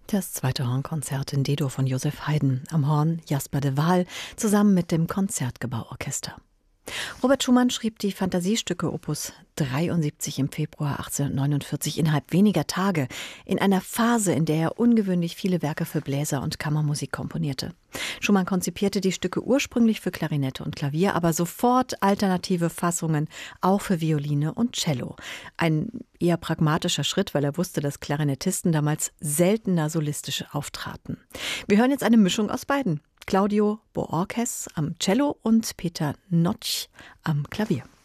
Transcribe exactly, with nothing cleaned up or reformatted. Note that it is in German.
Das zweite Hornkonzert in D-Dur von Joseph Haydn. Am Horn Jasper de Waal zusammen mit dem Konzertgebauorchester. Robert Schumann schrieb die Fantasiestücke Opus dreiundsiebzig im Februar achtzehnhundertneunundvierzig innerhalb weniger Tage, in einer Phase, in der er ungewöhnlich viele Werke für Bläser und Kammermusik komponierte. Schumann konzipierte die Stücke ursprünglich für Klarinette und Klavier, aber sofort alternative Fassungen auch für Violine und Cello. Ein eher pragmatischer Schritt, weil er wusste, dass Klarinettisten damals seltener solistisch auftraten. Wir hören jetzt eine Mischung aus beiden. Claudio Boorquez am Cello und Peter Notch am Klavier.